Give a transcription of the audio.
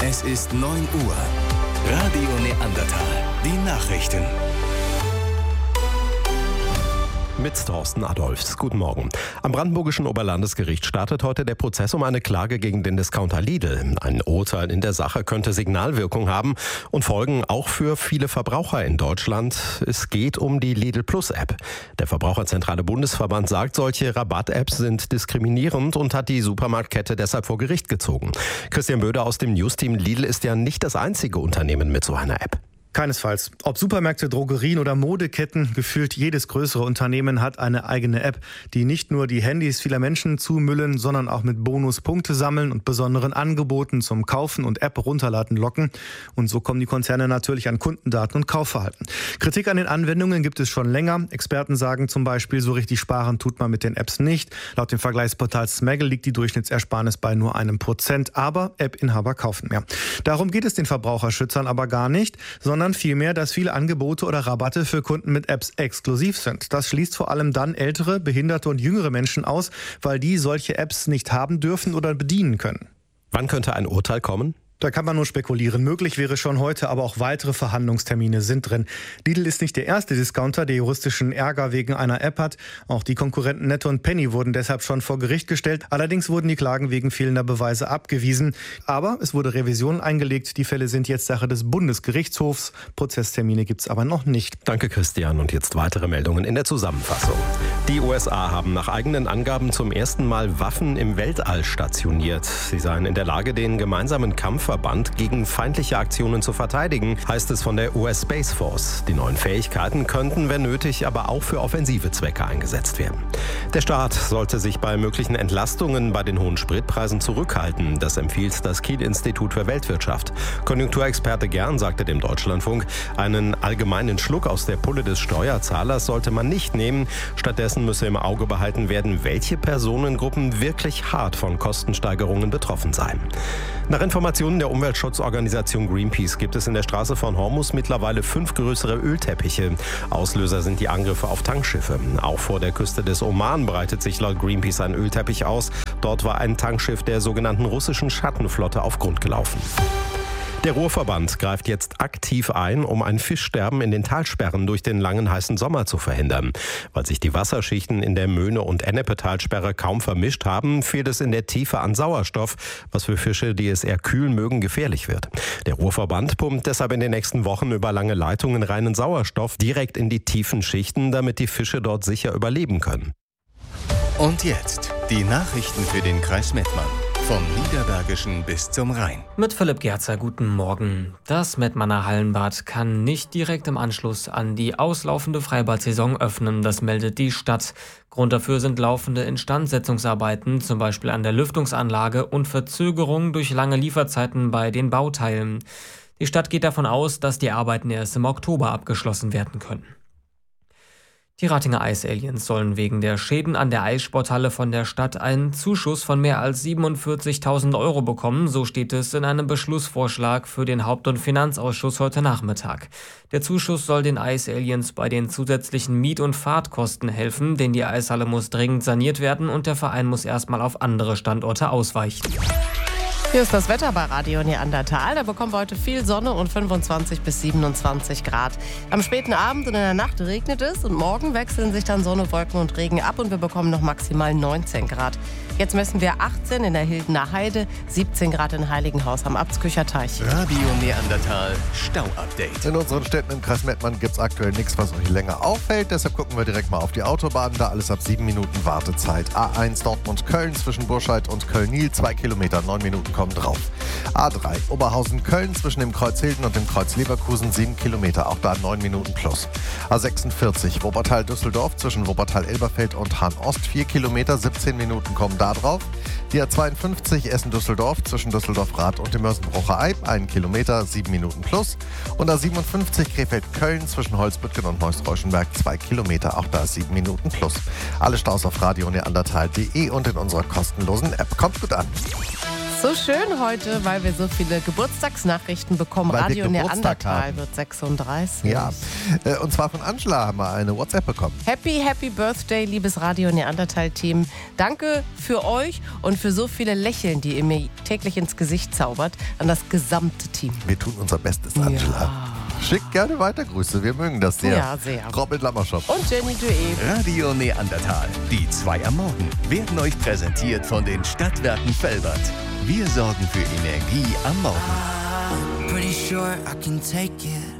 Es ist 9 Uhr. Radio Neandertal. Die Nachrichten. Mit Thorsten Adolphs. Guten Morgen. Am Brandenburgischen Oberlandesgericht startet heute der Prozess um eine Klage gegen den Discounter Lidl. Ein Urteil in der Sache könnte Signalwirkung haben und Folgen auch für viele Verbraucher in Deutschland. Es geht um die Lidl Plus App. Der Verbraucherzentrale Bundesverband sagt, solche Rabatt-Apps sind diskriminierend und hat die Supermarktkette deshalb vor Gericht gezogen. Christian Böder aus dem Newsteam: Lidl ist ja nicht das einzige Unternehmen mit so einer App. Keinesfalls. Ob Supermärkte, Drogerien oder Modeketten, gefühlt jedes größere Unternehmen hat eine eigene App, die nicht nur die Handys vieler Menschen zumüllen, sondern auch mit Bonuspunkte sammeln und besonderen Angeboten zum Kaufen und App runterladen locken. Und so kommen die Konzerne natürlich an Kundendaten und Kaufverhalten. Kritik an den Anwendungen gibt es schon länger. Experten sagen zum Beispiel, so richtig sparen tut man mit den Apps nicht. Laut dem Vergleichsportal Smaggle liegt die Durchschnittsersparnis bei nur 1%. Aber App-Inhaber kaufen mehr. Darum geht es den Verbraucherschützern aber gar nicht, sondern vielmehr, dass viele Angebote oder Rabatte für Kunden mit Apps exklusiv sind. Das schließt vor allem dann ältere, behinderte und jüngere Menschen aus, weil die solche Apps nicht haben dürfen oder bedienen können. Wann könnte ein Urteil kommen? Da kann man nur spekulieren. Möglich wäre schon heute, aber auch weitere Verhandlungstermine sind drin. Lidl ist nicht der erste Discounter, der juristischen Ärger wegen einer App hat. Auch die Konkurrenten Netto und Penny wurden deshalb schon vor Gericht gestellt. Allerdings wurden die Klagen wegen fehlender Beweise abgewiesen. Aber es wurde Revision eingelegt. Die Fälle sind jetzt Sache des Bundesgerichtshofs. Prozesstermine gibt es aber noch nicht. Danke, Christian. Und jetzt weitere Meldungen in der Zusammenfassung. Die USA haben nach eigenen Angaben zum ersten Mal Waffen im Weltall stationiert. Sie seien in der Lage, den gemeinsamen Kampfverband gegen feindliche Aktionen zu verteidigen, heißt es von der US Space Force. Die neuen Fähigkeiten könnten, wenn nötig, aber auch für offensive Zwecke eingesetzt werden. Der Staat sollte sich bei möglichen Entlastungen bei den hohen Spritpreisen zurückhalten. Das empfiehlt das Kiel-Institut für Weltwirtschaft. Konjunkturexperte Gern sagte dem Deutschlandfunk, einen allgemeinen Schluck aus der Pulle des Steuerzahlers sollte man nicht nehmen. Stattdessen müsse im Auge behalten werden, welche Personengruppen wirklich hart von Kostensteigerungen betroffen seien. Nach Informationen der Umweltschutzorganisation Greenpeace gibt es in der Straße von Hormuz mittlerweile 5 größere Ölteppiche. Auslöser sind die Angriffe auf Tankschiffe. Auch vor der Küste des Oman breitet sich laut Greenpeace ein Ölteppich aus. Dort war ein Tankschiff der sogenannten russischen Schattenflotte auf Grund gelaufen. Der Ruhrverband greift jetzt aktiv ein, um ein Fischsterben in den Talsperren durch den langen heißen Sommer zu verhindern. Weil sich die Wasserschichten in der Möhne- und Ennepe-Talsperre kaum vermischt haben, fehlt es in der Tiefe an Sauerstoff, was für Fische, die es eher kühl mögen, gefährlich wird. Der Ruhrverband pumpt deshalb in den nächsten Wochen über lange Leitungen reinen Sauerstoff direkt in die tiefen Schichten, damit die Fische dort sicher überleben können. Und jetzt die Nachrichten für den Kreis Mettmann. Vom Niederbergischen bis zum Rhein. Mit Philipp Gerzer, guten Morgen. Das Mettmanner Hallenbad kann nicht direkt im Anschluss an die auslaufende Freibad-Saison öffnen, das meldet die Stadt. Grund dafür sind laufende Instandsetzungsarbeiten, zum Beispiel an der Lüftungsanlage, und Verzögerungen durch lange Lieferzeiten bei den Bauteilen. Die Stadt geht davon aus, dass die Arbeiten erst im Oktober abgeschlossen werden können. Die Ratinger Eisaliens sollen wegen der Schäden an der Eissporthalle von der Stadt einen Zuschuss von mehr als 47.000 € bekommen, so steht es in einem Beschlussvorschlag für den Haupt- und Finanzausschuss heute Nachmittag. Der Zuschuss soll den Eisaliens bei den zusätzlichen Miet- und Fahrtkosten helfen, denn die Eishalle muss dringend saniert werden und der Verein muss erstmal auf andere Standorte ausweichen. Hier ist das Wetter bei Radio Neandertal. Da bekommen wir heute viel Sonne und 25 bis 27 Grad. Am späten Abend und in der Nacht regnet es und morgen wechseln sich dann Sonne, Wolken und Regen ab und wir bekommen noch maximal 19 Grad. Jetzt messen wir 18 in der Hildener Heide, 17 Grad in Heiligenhaus am Abtskücher Teich. Radio Neandertal Stau-Update. In unseren Städten im Kreis Mettmann gibt es aktuell nichts, was euch länger auffällt. Deshalb gucken wir direkt mal auf die Autobahn. Da alles ab 7 Minuten Wartezeit. A1 Dortmund-Köln zwischen Burscheid und Köln-Nil 2 Kilometer, 9 Minuten kommen drauf. A3 Oberhausen-Köln zwischen dem Kreuz Hilden und dem Kreuz Leverkusen 7 Kilometer, auch da 9 Minuten plus. A46 Wuppertal-Düsseldorf zwischen Wuppertal-Elberfeld und Hahn-Ost 4 Kilometer, 17 Minuten kommen da drauf. Die A52 Essen-Düsseldorf zwischen Düsseldorf-Rath und dem Mörsenbrucher Eib 1 Kilometer, 7 Minuten plus. Und A57 Krefeld-Köln zwischen Holzbüttgen und Neuss-Reuschenberg 2 Kilometer, auch da 7 Minuten plus. Alle Staus auf radioneandertal.de und in unserer kostenlosen App. Kommt gut an. So schön heute, weil wir so viele Geburtstagsnachrichten bekommen. Weil wir Radio Geburtstag Neandertal haben. wird 36. Ja, und zwar von Angela haben wir eine WhatsApp bekommen. Happy Birthday, liebes Radio Neandertal-Team. Danke für euch und für so viele Lächeln, die ihr mir täglich ins Gesicht zaubert, an das gesamte Team. Wir tun unser Bestes, Angela. Ja. Schickt gerne weiter Grüße, wir mögen das sehr. Ja, sehr. Robin Lammerschopf. Und Jenny Duet. Radio Neandertal, die 2 am Morgen, werden euch präsentiert von den Stadtwerken Velbert. Wir sorgen für Energie am Morgen. Pretty sure I can take it.